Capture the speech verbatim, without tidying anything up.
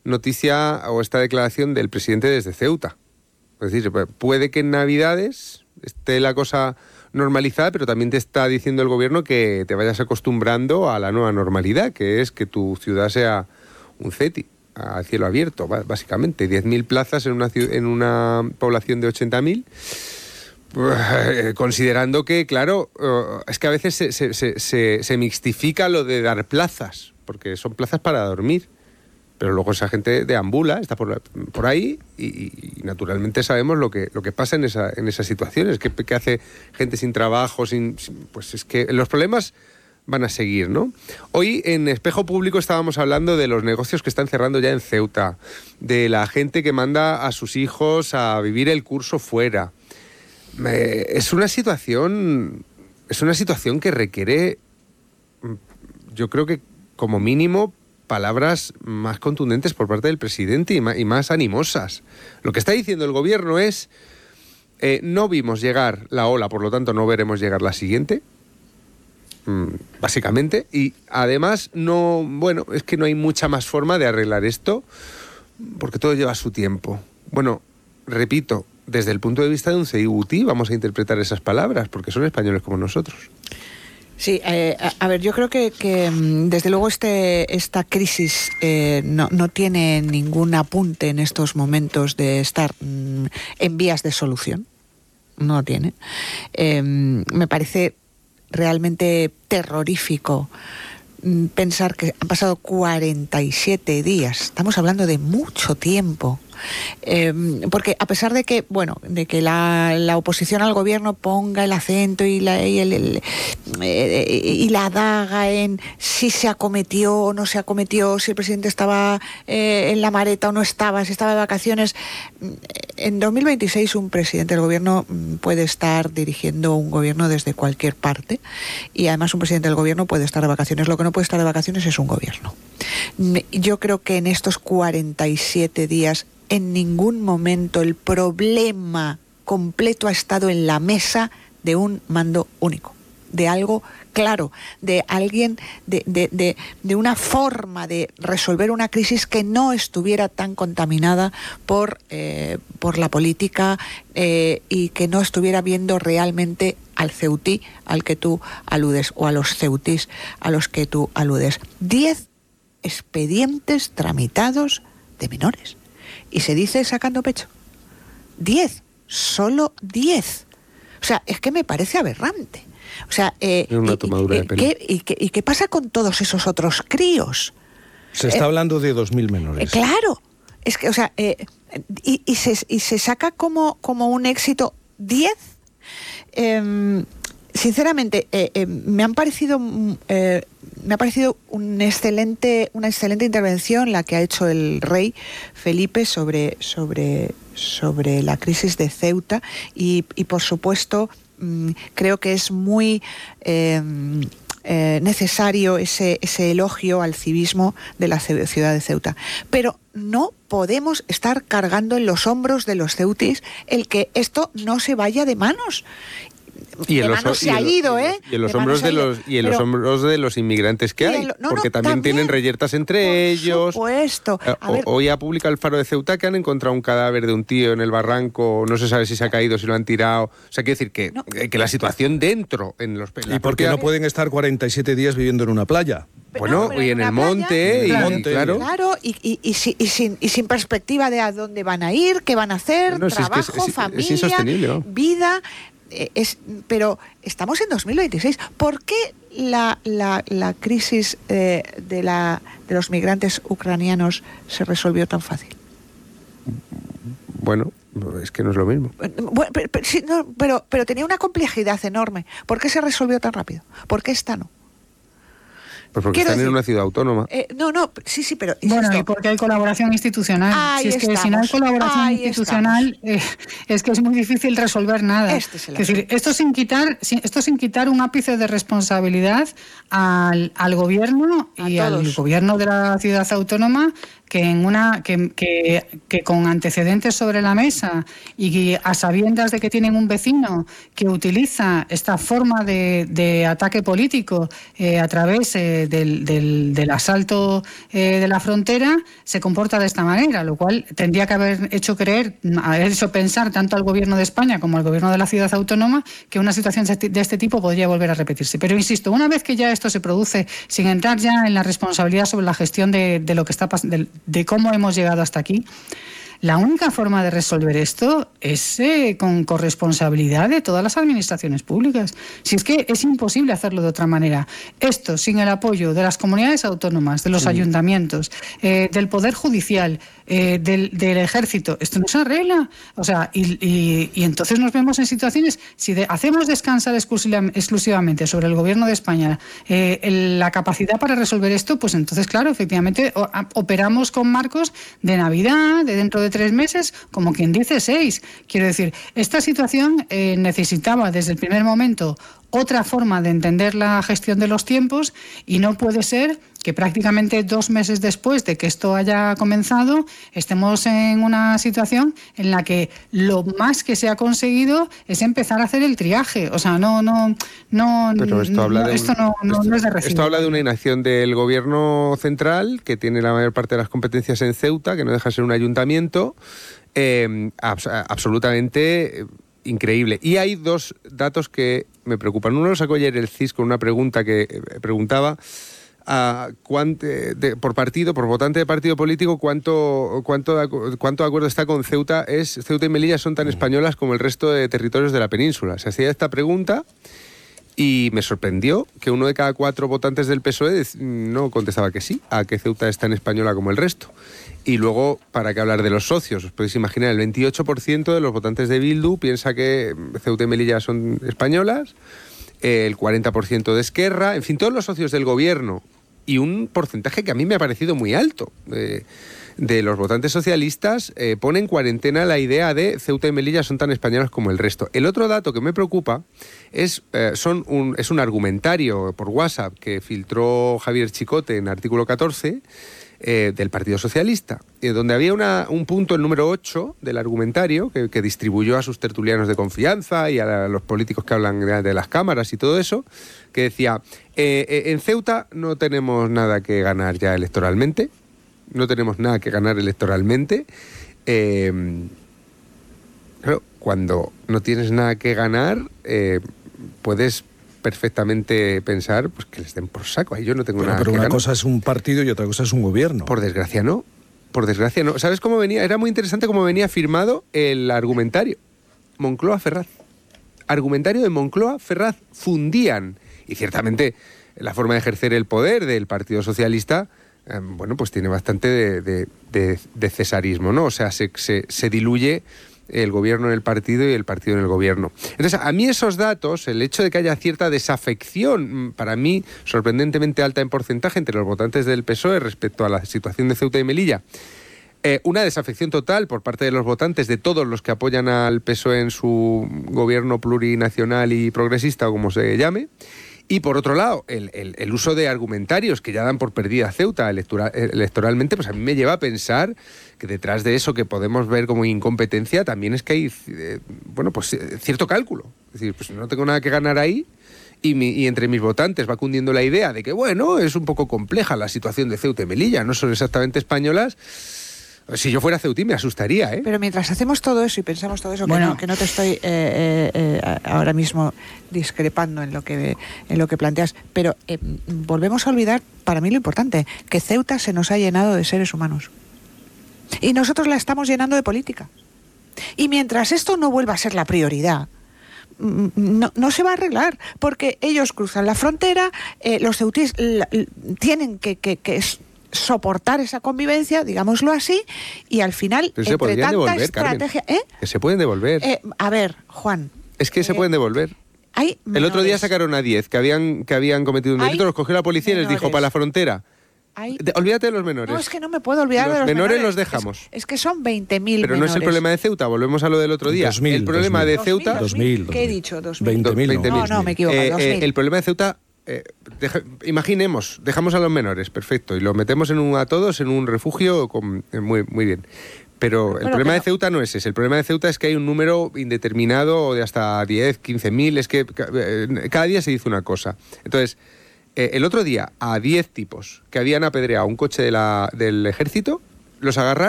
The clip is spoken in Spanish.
noticia o esta declaración del presidente desde Ceuta. Es decir, puede que en Navidades esté la cosa normalizada, pero también te está diciendo el gobierno que te vayas acostumbrando a la nueva normalidad, que es que tu ciudad sea un CETI, a cielo abierto, básicamente. diez mil plazas en una, en una población de ochenta mil. Pues, considerando que, claro, es que a veces se, se, se, se mixtifica lo de dar plazas, porque son plazas para dormir, pero luego esa gente deambula, está por, por ahí y, y naturalmente sabemos lo que, lo que pasa en, esa, en esas situaciones, que, que hace gente sin trabajo, sin, pues es que los problemas van a seguir, ¿no? Hoy en Espejo Público estábamos hablando de los negocios que están cerrando ya en Ceuta, de la gente que manda a sus hijos a vivir el curso fuera. Es una situación, es una situación que requiere, yo creo que como mínimo, palabras más contundentes por parte del presidente y más, y más animosas. Lo que está diciendo el gobierno es, eh, no vimos llegar la ola, por lo tanto no veremos llegar la siguiente, básicamente, y además no, bueno, es que no hay mucha más forma de arreglar esto, porque todo lleva su tiempo. Bueno, repito, desde el punto de vista de un ceiutí vamos a interpretar esas palabras, porque son españoles como nosotros. Sí, eh, a ver, yo creo que, que desde luego este, esta crisis eh, no, no tiene ningún apunte en estos momentos de estar mm, en vías de solución. No lo tiene. Eh, me parece realmente terrorífico mm, pensar que han pasado cuarenta y siete días. Estamos hablando de mucho tiempo. Eh, porque a pesar de que, bueno, de que la, la oposición al gobierno ponga el acento y la, y, el, el, eh, y la daga en si se acometió o no se acometió, si el presidente estaba eh, en la mareta o no estaba, si estaba de vacaciones, en dos mil veintiséis un presidente del gobierno puede estar dirigiendo un gobierno desde cualquier parte y además un presidente del gobierno puede estar de vacaciones. Lo que no puede estar de vacaciones es un gobierno. Yo creo que en estos cuarenta y siete días en ningún momento el problema completo ha estado en la mesa de un mando único, de algo claro, de alguien, de, de, de, de una forma de resolver una crisis que no estuviera tan contaminada por, eh, por la política eh, y que no estuviera viendo realmente al ceutí al que tú aludes o a los ceutís a los que tú aludes. Diez expedientes tramitados de menores. Y se dice sacando pecho. Diez, solo diez. O sea, es que me parece aberrante. O sea, eh, es una y, tomadura y, de pelo. ¿qué, y, qué, ¿Y qué pasa con todos esos otros críos? Se está eh, hablando de dos mil menores. Eh, claro. Es que, o sea, eh, y, y, se, y se saca como, como un éxito diez. Eh, sinceramente, eh, eh, me han parecido... Eh, Me ha parecido un excelente, una excelente intervención la que ha hecho el rey Felipe sobre, sobre, sobre la crisis de Ceuta y, y por supuesto, mmm, creo que es muy eh, eh, necesario ese, ese elogio al civismo de la ciudad de Ceuta. Pero no podemos estar cargando en los hombros de los ceutis el que esto no se vaya de manos. Y en, los, los, se ha ido, ¿eh? y en los hombros de los y en pero, los hombros de los inmigrantes que hay, lo, no, porque no, también, también tienen reyertas entre por ellos. Supuesto. A ver, hoy ha publicado el Faro de Ceuta que han encontrado un cadáver de un tío en el barranco, no se sabe si se ha caído, si lo han tirado. O sea, quiere decir que, no. que la situación dentro en los en ¿Y por qué no pueden estar cuarenta y siete días viviendo en una playa? Bueno, no, y en, en el monte, playa, y, claro, monte, claro. claro y, y, y, y, sin, y sin perspectiva de a dónde van a ir, qué van a hacer, no, no, trabajo, si es que es, familia, es insostenible, ¿no? vida. Es, pero estamos en dos mil veintiséis. ¿Por qué la, la, la crisis eh, de, la, de los migrantes ucranianos se resolvió tan fácil? Bueno, es que no es lo mismo. Bueno, pero, pero, sí, no, pero, pero tenía una complejidad enorme. ¿Por qué se resolvió tan rápido? ¿Por qué esta no? Pues porque Quiero están decir, en una ciudad autónoma. Eh, no, no, sí, sí, pero... Bueno, y porque hay colaboración institucional. Ahí si es estamos, que si no hay colaboración institucional, eh, es que es muy difícil resolver nada. Este es, es decir, esto sin quitar, esto sin quitar un ápice de responsabilidad al, al gobierno y al gobierno de la ciudad autónoma que en una que, que, que con antecedentes sobre la mesa y a sabiendas de que tienen un vecino que utiliza esta forma de, de ataque político eh, a través eh, del, del, del asalto eh, de la frontera, se comporta de esta manera, lo cual tendría que haber hecho creer, haber hecho pensar tanto al Gobierno de España como al Gobierno de la ciudad autónoma que una situación de este tipo podría volver a repetirse. Pero insisto, una vez que ya esto se produce, sin entrar ya en la responsabilidad sobre la gestión de, de lo que está pasando, de, de cómo hemos llegado hasta aquí, la única forma de resolver esto es eh, con corresponsabilidad de todas las administraciones públicas. Si es que es imposible hacerlo de otra manera. Esto sin el apoyo de las comunidades autónomas, de los sí. ayuntamientos, eh, del Poder Judicial, eh, del, del Ejército, esto no se arregla. O sea, y, y, y entonces nos vemos en situaciones, si de, hacemos descansar exclusivamente sobre el Gobierno de España eh, el, la capacidad para resolver esto, pues entonces, claro, efectivamente o, a, operamos con marcos de Navidad, de dentro de tres meses, como quien dice seis. Quiero decir, esta situación eh, necesitaba desde el primer momento otra forma de entender la gestión de los tiempos y no puede ser que prácticamente dos meses después de que esto haya comenzado estemos en una situación en la que lo más que se ha conseguido es empezar a hacer el triaje. O sea, no, no, no, Pero esto, habla no, de un, esto no, no, esto, no es de recibo. Esto habla de una inacción del Gobierno central, que tiene la mayor parte de las competencias en Ceuta, que no deja de ser un ayuntamiento, eh, abs absolutamente increíble. Y hay dos datos que me preocupan. Uno lo sacó ayer el C I S con una pregunta que preguntaba a cuánto, de, por partido, por votante de partido político, cuánto, cuánto, cuánto de acuerdo está con Ceuta. Es Ceuta y Melilla son tan españolas como el resto de territorios de la península. Se hacía esta pregunta y me sorprendió que uno de cada cuatro votantes del P S O E no contestaba que sí, a que Ceuta es tan española como el resto. Y luego, ¿para qué hablar de los socios? Os podéis imaginar, el veintiocho por ciento de los votantes de Bildu piensa que Ceuta y Melilla son españolas, el cuarenta por ciento de Esquerra, en fin, todos los socios del gobierno, y un porcentaje que a mí me ha parecido muy alto eh, de los votantes socialistas eh, pone en cuarentena la idea de Ceuta y Melilla son tan españolas como el resto. El otro dato que me preocupa es, eh, son un, es un argumentario por WhatsApp que filtró Javier Chicote en artículo catorce, Eh, del Partido Socialista, eh, donde había una, un punto, el número ocho del argumentario, que, que distribuyó a sus tertulianos de confianza y a, la, a los políticos que hablan de, de las cámaras y todo eso, que decía, eh, eh, en Ceuta no tenemos nada que ganar ya electoralmente, no tenemos nada que ganar electoralmente, eh, claro, cuando no tienes nada que ganar, eh, puedes perfectamente pensar pues que les den por saco. Ahí yo no tengo pero, nada pero que una ganar. cosa es un partido y otra cosa es un gobierno. Por desgracia no. Por desgracia no. ¿Sabes cómo venía? Era muy interesante cómo venía firmado el argumentario. Moncloa Ferraz. Argumentario de Moncloa Ferraz. Fundían. Y ciertamente la forma de ejercer el poder del Partido Socialista, eh, bueno, pues tiene bastante de, de, de, de cesarismo, ¿no? O sea, se, se, se diluye el gobierno en el partido y el partido en el gobierno. Entonces, a mí esos datos, el hecho de que haya cierta desafección, para mí, sorprendentemente alta en porcentaje entre los votantes del P S O E respecto a la situación de Ceuta y Melilla, eh, una desafección total por parte de los votantes, de todos los que apoyan al P S O E en su gobierno plurinacional y progresista, o como se llame. Y por otro lado, el, el, el uso de argumentarios que ya dan por perdida Ceuta electoral, electoralmente, pues a mí me lleva a pensar que detrás de eso que podemos ver como incompetencia también es que hay, eh, bueno, pues cierto cálculo. Es decir, pues no tengo nada que ganar ahí y, mi, y entre mis votantes va cundiendo la idea de que, bueno, es un poco compleja la situación de Ceuta y Melilla, no son exactamente españolas. Si yo fuera ceutí me asustaría, ¿eh? Pero mientras hacemos todo eso y pensamos todo eso, bueno. que, no, que no te estoy eh, eh, eh, ahora mismo discrepando en lo que en lo que planteas, pero eh, volvemos a olvidar, para mí lo importante, que Ceuta se nos ha llenado de seres humanos. Y nosotros la estamos llenando de política. Y mientras esto no vuelva a ser la prioridad, no, no se va a arreglar, porque ellos cruzan la frontera, eh, los ceutíes la, tienen que... que, que es, soportar esa convivencia, digámoslo así, y al final, pero se entre tanta devolver, estrategia... Carmen, ¿eh? que se pueden devolver. Eh, a ver, Juan... Es que eh, se pueden devolver. Hay el otro día sacaron a diez que habían, que habían cometido un delito, los cogió la policía menores. y les dijo, para la frontera. Hay... De, olvídate de los menores. No, es que no me puedo olvidar los de los menores. menores los dejamos. Es, es que son veinte mil Pero menores. no es el problema de Ceuta, volvemos a lo del otro día. dos mil, el problema dos mil. de Ceuta... dos mil, ¿Qué he dicho? dos mil. veinte mil. No, no, me he equivocado. Eh, eh, el problema de Ceuta eh, deja, imaginemos, dejamos a los menores, perfecto, y los metemos en un, a todos en un refugio con, eh, muy, muy bien. Pero el Bueno, problema pero... de Ceuta no es ese. El problema de Ceuta es que hay un número indeterminado de hasta diez, quince mil. Es que cada día se dice una cosa. Entonces, el otro día, a diez tipos que habían apedreado un coche de la, del ejército, los agarraron